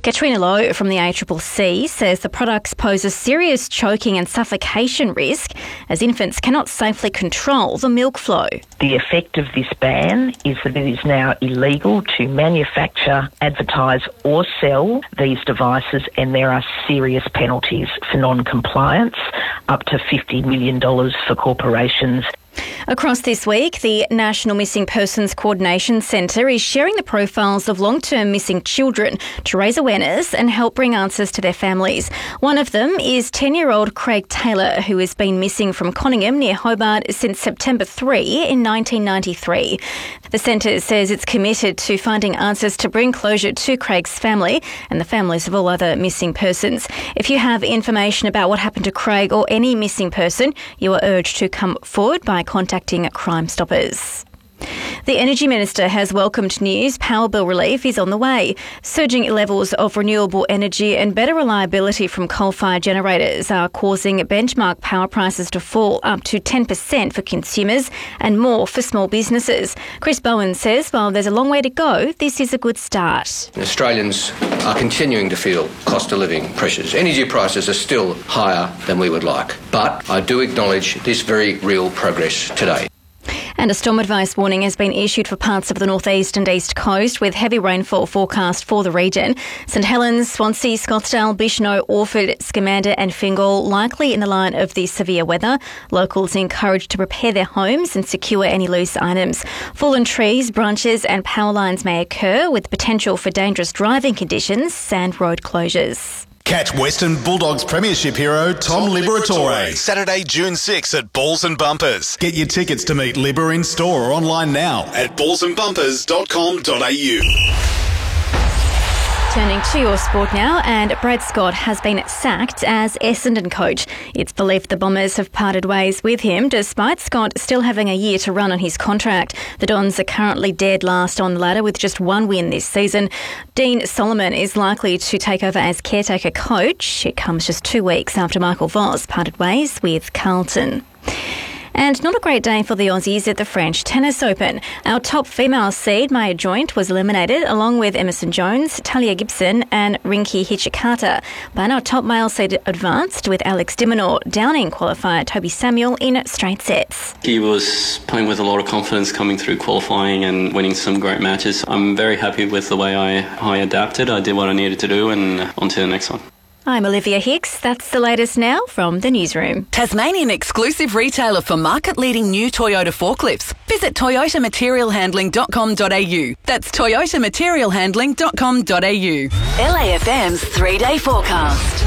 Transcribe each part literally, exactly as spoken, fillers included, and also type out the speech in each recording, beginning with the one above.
Katrina Lowe from the A C C C says the products pose a serious choking and suffocation risk as infants cannot safely control the milk flow. The effect of this ban is that it is now illegal to manufacture, advertise or sell these devices, and there are serious penalties for non-compliance, up to fifty million dollars for corporations. Across this week, the National Missing Persons Coordination Centre is sharing the profiles of long-term missing children to raise awareness and help bring answers to their families. One of them is ten-year-old Craig Taylor, who has been missing from Conningham near Hobart since September third in nineteen ninety-three. The centre says it's committed to finding answers to bring closure to Craig's family and the families of all other missing persons. If you have information about what happened to Craig or any missing person, you are urged to come forward by contacting Crime Stoppers. The Energy Minister has welcomed news power bill relief is on the way. Surging levels of renewable energy and better reliability from coal-fired generators are causing benchmark power prices to fall up to ten percent for consumers and more for small businesses. Chris Bowen says while there's a long way to go, this is a good start. Australians are continuing to feel cost of living pressures. Energy prices are still higher than we would like, but I do acknowledge this very real progress today. And a storm advice warning has been issued for parts of the northeast and east coast with heavy rainfall forecast for the region. St Helens, Swansea, Scottsdale, Bichno, Orford, Scamander and Fingal likely in the line of the severe weather. Locals encouraged to prepare their homes and secure any loose items. Fallen trees, branches and power lines may occur with potential for dangerous driving conditions and road closures. Catch Western Bulldogs Premiership hero Tom Liberatore Saturday, June sixth at Balls and Bumpers. Get your tickets to meet Liber in store or online now at balls and bumpers dot com dot a u. Turning to your sport now, and Brad Scott has been sacked as Essendon coach. It's believed the Bombers have parted ways with him, despite Scott still having a year to run on his contract. The Dons are currently dead last on the ladder with just one win this season. Dean Solomon is likely to take over as caretaker coach. It comes just two weeks after Michael Voss parted ways with Carlton. And not a great day for the Aussies at the French Tennis Open. Our top female seed, Maya Joint, was eliminated along with Emerson Jones, Talia Gibson and Rinki Hijikata. But our top male seed advanced with Alex de Minaur downing qualifier Toby Samuel in straight sets. He was playing with a lot of confidence coming through qualifying and winning some great matches. I'm very happy with the way I, I adapted. I did what I needed to do and on to the next one. I'm Olivia Hicks. That's the latest now from the newsroom. Tasmanian exclusive retailer for market-leading new Toyota forklifts. Visit toyota material handling dot com dot a u. That's toyota material handling dot com dot a u. L A F M's three-day forecast.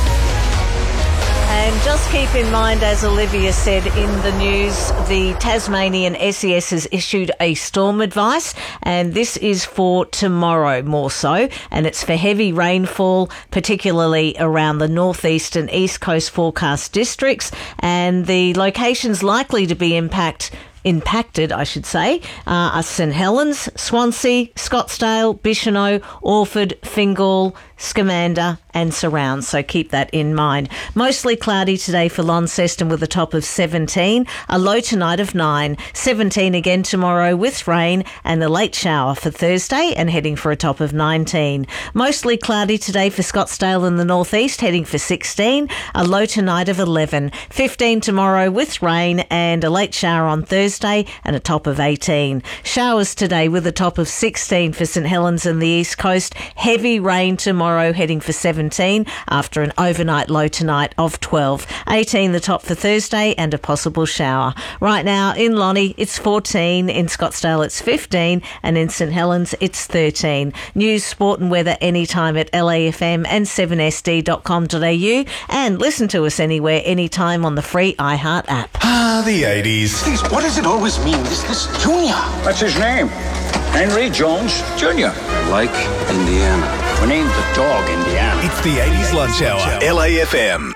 And just keep in mind, as Olivia said in the news, the Tasmanian S E S has issued a storm advice, and this is for tomorrow more so, and it's for heavy rainfall, particularly around the northeast and east coast forecast districts, and the locations likely to be impact impacted, I should say, uh, are St Helens, Swansea, Scottsdale, Bichno, Orford, Fingal, Scamander and surrounds, so keep that in mind. Mostly cloudy today for Launceston with a top of seventeen, a low tonight of nine, seventeen again tomorrow with rain and a late shower for Thursday and heading for a top of nineteen. Mostly cloudy today for Scottsdale in the northeast, heading for sixteen, a low tonight of eleven, fifteen tomorrow with rain and a late shower on Thursday and a top of eighteen. Showers today with a top of sixteen for St Helens and the east coast, heavy rain tomorrow heading for seventeen after an overnight low tonight of twelve. eighteen the top for Thursday and a possible shower. Right now in Lonnie it's fourteen, in Scottsdale it's fifteen and in St Helens it's thirteen. News, sport and weather anytime at L A F M and seven S D dot com dot a u and listen to us anywhere, anytime on the free iHeart app. Ah, the eighties. Please, what does it always mean? This, this Junior. That's his name. Henry Jones Junior Like Indiana. We named the dog Indiana. It's the eighties lunch hour. L A F M.